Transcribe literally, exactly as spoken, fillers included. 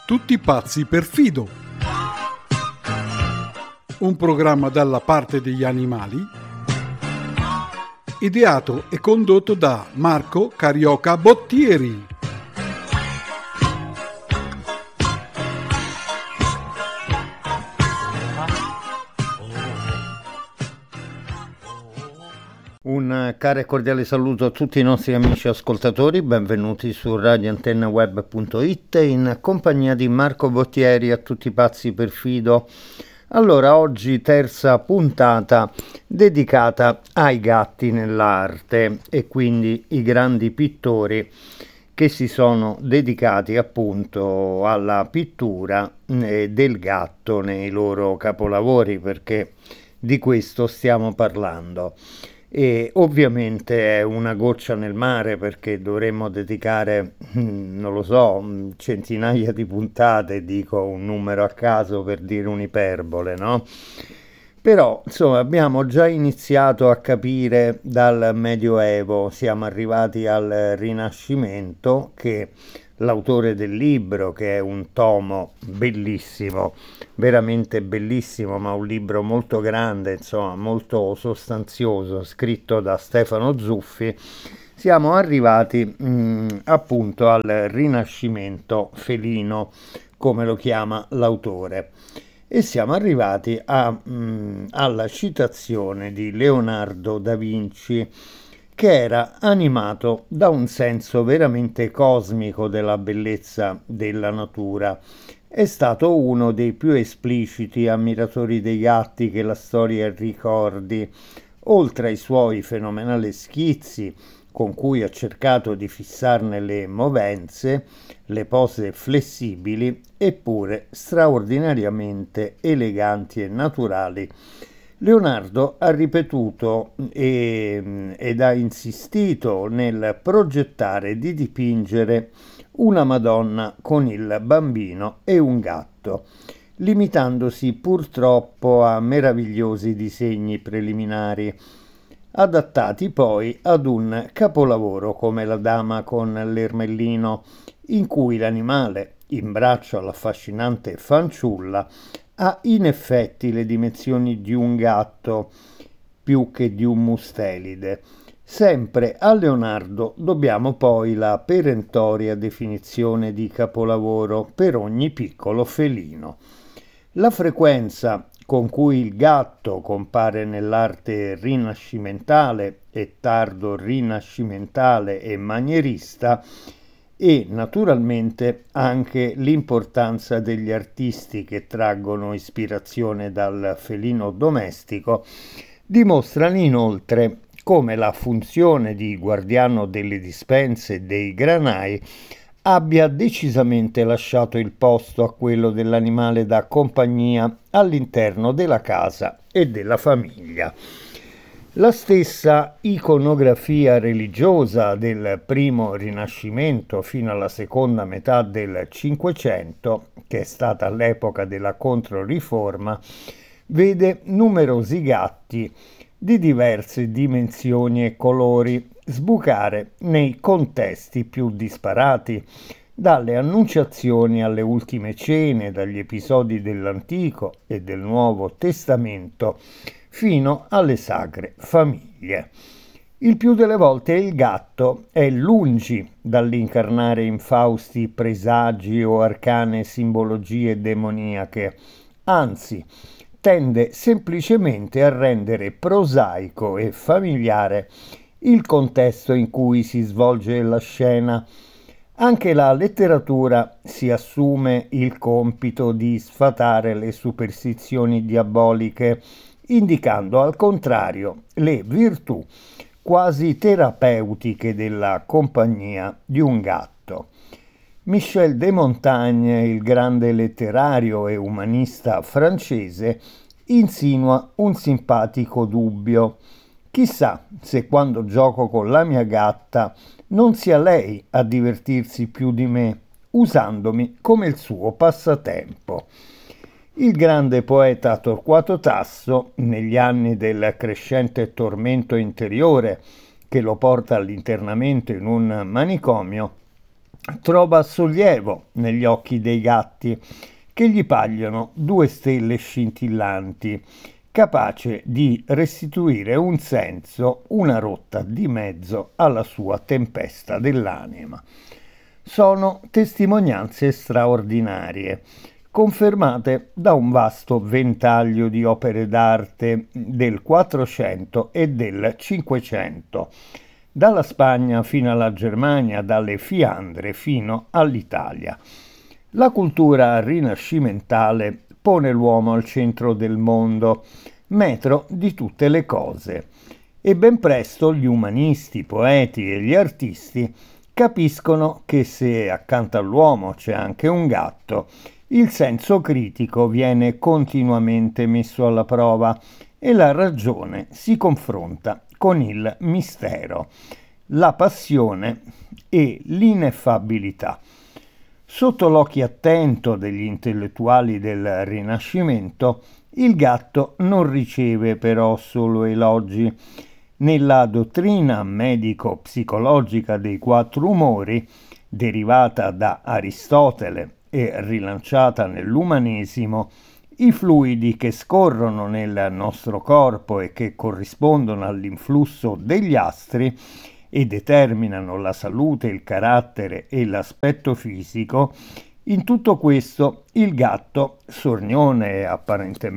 Tutti pazzi per Fido. Un programma dalla parte degli animali, ideato e condotto da Marco Carioca Bottieri. Un caro e cordiale saluto a tutti i nostri amici ascoltatori, benvenuti su radio antenna web punto it in compagnia di Marco Bottieri, a tutti pazzi per Fido. Allora, oggi terza puntata dedicata ai gatti nell'arte e quindi i grandi pittori che si sono dedicati appunto alla pittura del gatto nei loro capolavori, perché di questo stiamo parlando. E ovviamente è una goccia nel mare, perché dovremmo dedicare, non lo so, centinaia di puntate, dico un numero a caso per dire un'iperbole, no? Però insomma abbiamo già iniziato a capire dal Medioevo, siamo arrivati al Rinascimento, che l'autore del libro, che è un tomo bellissimo, veramente bellissimo, ma un libro molto grande, insomma molto sostanzioso, scritto da Stefano Zuffi, siamo arrivati mh, appunto al Rinascimento felino, come lo chiama l'autore, e siamo arrivati a, mh, alla citazione di Leonardo da Vinci, che era animato da un senso veramente cosmico della bellezza della natura. È stato uno dei più espliciti ammiratori dei gatti che la storia ricordi, oltre ai suoi fenomenali schizzi, con cui ha cercato di fissarne le movenze, le pose flessibili, eppure straordinariamente eleganti e naturali. Leonardo ha ripetuto e, ed ha insistito nel progettare di dipingere una Madonna con il bambino e un gatto, limitandosi purtroppo a meravigliosi disegni preliminari, adattati poi ad un capolavoro come La Dama con l'Ermellino, in cui l'animale, in braccio all'affascinante fanciulla, ha in effetti le dimensioni di un gatto più che di un mustelide. Sempre a Leonardo dobbiamo poi la perentoria definizione di capolavoro per ogni piccolo felino. La frequenza con cui il gatto compare nell'arte rinascimentale e tardo rinascimentale e manierista, e naturalmente anche l'importanza degli artisti che traggono ispirazione dal felino domestico, dimostrano inoltre come la funzione di guardiano delle dispense e dei granai abbia decisamente lasciato il posto a quello dell'animale da compagnia all'interno della casa e della famiglia. La stessa iconografia religiosa del primo Rinascimento fino alla seconda metà del Cinquecento, che è stata l'epoca della Controriforma, vede numerosi gatti di diverse dimensioni e colori sbucare nei contesti più disparati, dalle Annunciazioni alle Ultime Cene, dagli episodi dell'Antico e del Nuovo Testamento, fino alle Sacre Famiglie. Il più delle volte il gatto è lungi dall'incarnare infausti presagi o arcane simbologie demoniache, anzi tende semplicemente a rendere prosaico e familiare il contesto in cui si svolge la scena. Anche la letteratura si assume il compito di sfatare le superstizioni diaboliche, indicando al contrario le virtù quasi terapeutiche della compagnia di un gatto. Michel de Montaigne, il grande letterario e umanista francese, insinua un simpatico dubbio. Chissà se quando gioco con la mia gatta non sia lei a divertirsi più di me, usandomi come il suo passatempo. Il grande poeta Torquato Tasso, negli anni del crescente tormento interiore che lo porta all'internamento in un manicomio, trova sollievo negli occhi dei gatti, che gli paiono due stelle scintillanti, capace di restituire un senso, una rotta di mezzo alla sua tempesta dell'anima. Sono testimonianze straordinarie, confermate da un vasto ventaglio di opere d'arte del Quattrocento e del Cinquecento, dalla Spagna fino alla Germania, dalle Fiandre fino all'Italia. La cultura rinascimentale pone l'uomo al centro del mondo, metro di tutte le cose, e ben presto gli umanisti, i poeti e gli artisti capiscono che se accanto all'uomo c'è anche un gatto, il senso critico viene continuamente messo alla prova e la ragione si confronta con il mistero, la passione e l'ineffabilità. Sotto l'occhio attento degli intellettuali del Rinascimento, il gatto non riceve però solo elogi. Nella dottrina medico-psicologica dei quattro umori, derivata da Aristotele e rilanciata nell'umanesimo, i fluidi che scorrono nel nostro corpo e che corrispondono all'influsso degli astri e determinano la salute, il carattere e l'aspetto fisico, in tutto questo il gatto, sornione e apparentemente